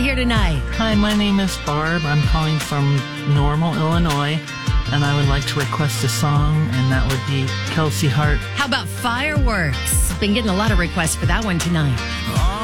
here tonight? Hi, my name is Barb. I'm calling from Normal, Illinois, and I would like to request a song, and that would be Kelsey Hart. How about Fireworks? Been getting a lot of requests for that one tonight.